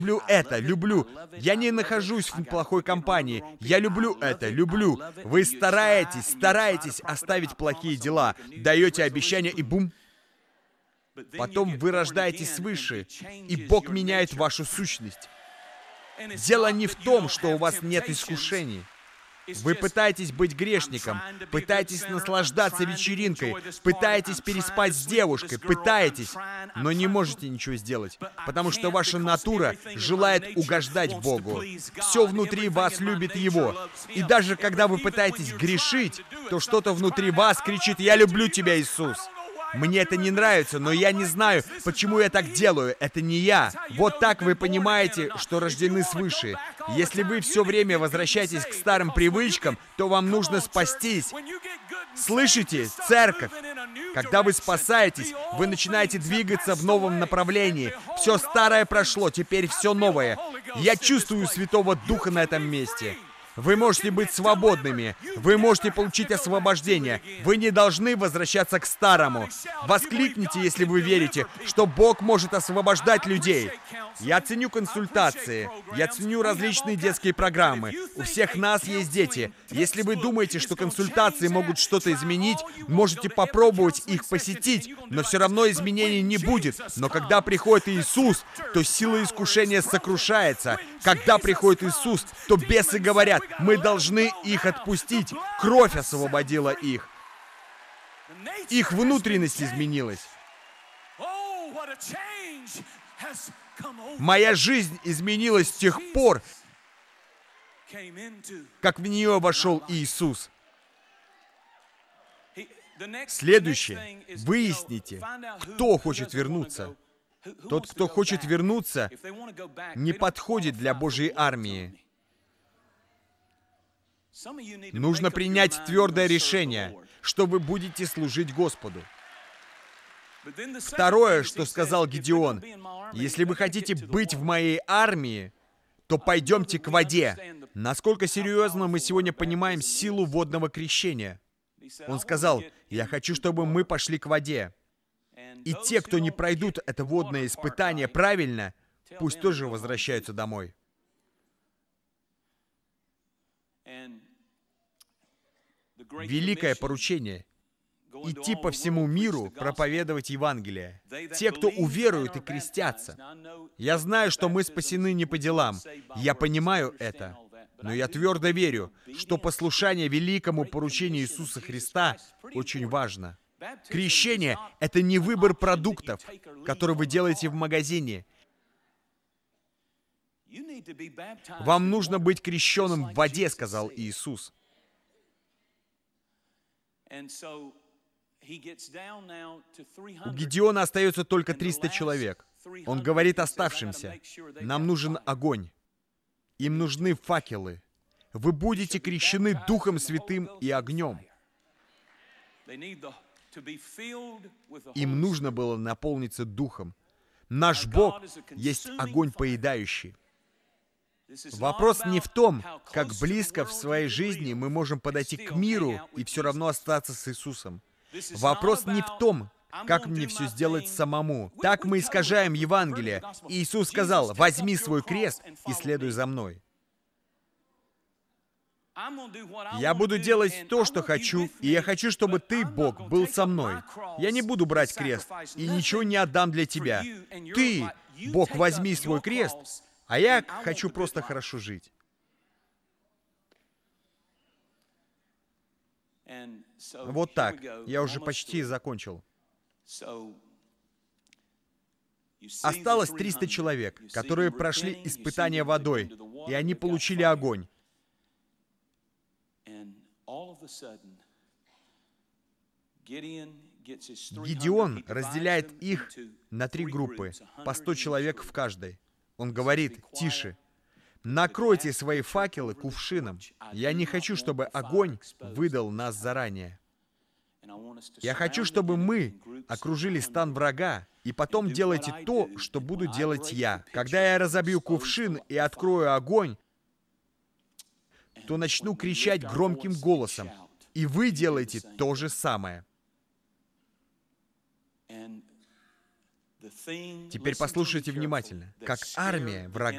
люблю это, люблю. Я не нахожусь в плохой компании. Я люблю это, люблю. Вы стараетесь оставить плохие дела. Даете обещания и бум. Потом вы рождаетесь свыше, и Бог меняет вашу сущность. Дело не в том, что у вас нет искушений. Вы пытаетесь быть грешником, пытаетесь наслаждаться вечеринкой, пытаетесь переспать с девушкой, пытаетесь, но не можете ничего сделать, потому что ваша натура желает угождать Богу. Все внутри вас любит Его. И даже когда вы пытаетесь грешить, то что-то внутри вас кричит: «Я люблю тебя, Иисус». Мне это не нравится, но я не знаю, почему я так делаю. Это не я. Вот так вы понимаете, что рождены свыше. Если вы все время возвращаетесь к старым привычкам, то вам нужно спастись. Слышите, церковь? Когда вы спасаетесь, вы начинаете двигаться в новом направлении. Все старое прошло, теперь все новое. Я чувствую Святого Духа на этом месте. Вы можете быть свободными. Вы можете получить освобождение. Вы не должны возвращаться к старому. Воскликните, если вы верите, что Бог может освобождать людей. Я ценю консультации. Я ценю различные детские программы. У всех нас есть дети. Если вы думаете, что консультации могут что-то изменить, можете попробовать их посетить, но все равно изменений не будет. Но когда приходит Иисус, то сила искушения сокрушается. Когда приходит Иисус, то бесы говорят: мы должны их отпустить. Кровь освободила их. Их внутренность изменилась. Моя жизнь изменилась с тех пор, как в нее вошел Иисус. Следующее. Выясните, кто хочет вернуться. Тот, кто хочет вернуться, не подходит для Божьей армии. Нужно принять твердое решение, что вы будете служить Господу. Второе, что сказал Гидеон: если вы хотите быть в моей армии, то пойдемте к воде. Насколько серьезно мы сегодня понимаем силу водного крещения? Он сказал: я хочу, чтобы мы пошли к воде. И те, кто не пройдут это водное испытание правильно, пусть тоже возвращаются домой. Великое поручение — идти по всему миру, проповедовать Евангелие. Те, кто уверуют и крестятся. Я знаю, что мы спасены не по делам. Я понимаю это. Но я твердо верю, что послушание великому поручению Иисуса Христа очень важно. Крещение — это не выбор продуктов, которые вы делаете в магазине. Вам нужно быть крещенным в воде, сказал Иисус. У Гидеона остается только 300 человек. Он говорит оставшимся: нам нужен огонь. Им нужны факелы. Вы будете крещены Духом Святым и огнем. Им нужно было наполниться Духом. Наш Бог есть огонь поедающий. Вопрос не в том, как близко в своей жизни мы можем подойти к миру и все равно остаться с Иисусом. Вопрос не в том, как мне все сделать самому. Так мы искажаем Евангелие. И Иисус сказал: возьми свой крест и следуй за мной. Я буду делать то, что хочу, и я хочу, чтобы ты, Бог, был со мной. Я не буду брать крест и ничего не отдам для тебя. Ты, Бог, возьми свой крест, а я хочу просто хорошо жить. Вот так. Я уже почти закончил. Осталось 300 человек, которые прошли испытание водой, и они получили огонь. Гидеон разделяет их на 3 группы, по 100 человек в каждой. Он говорит: тише, накройте свои факелы кувшином. Я не хочу, чтобы огонь выдал нас заранее. Я хочу, чтобы мы окружили стан врага, и потом делайте то, что буду делать я. Когда я разобью кувшин и открою огонь, то начну кричать громким голосом, и вы делаете то же самое. Теперь послушайте внимательно. Как армия врага